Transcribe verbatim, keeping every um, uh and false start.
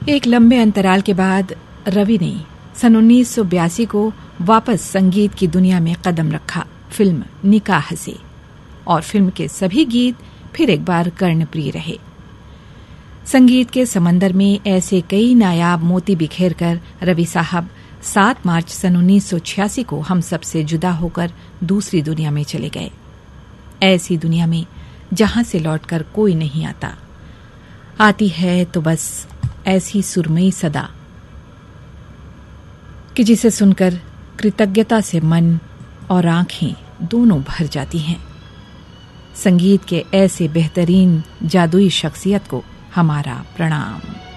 एक लंबे अंतराल के बाद रवि ने सन उन्नीस सौ बयासी को वापस संगीत की दुनिया में कदम रखा फिल्म निकाह से, और फिल्म के सभी गीत फिर एक बार कर्णप्रिय रहे। संगीत के समंदर में ऐसे कई नायाब मोती बिखेर कर रवि साहब सात मार्च सन उन्नीस सौ छियासी को हम सबसे जुदा होकर दूसरी दुनिया में चले गए। ऐसी दुनिया में जहां से लौटकर कोई नहीं आता, आती है तो बस ऐसी सुरमई सदा कि जिसे सुनकर कृतज्ञता से मन और आंखें दोनों भर जाती हैं। संगीत के ऐसे बेहतरीन जादुई शख्सियत को हमारा प्रणाम।